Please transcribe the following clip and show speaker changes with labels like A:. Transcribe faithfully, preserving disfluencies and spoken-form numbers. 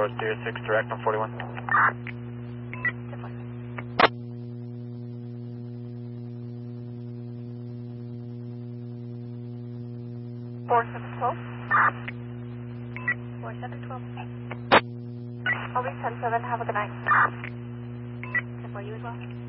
A: four zero six, direct on forty-one.
B: four seven twelve. four seven twelve. I'll be ten seven, have a good night. ten four, you as well.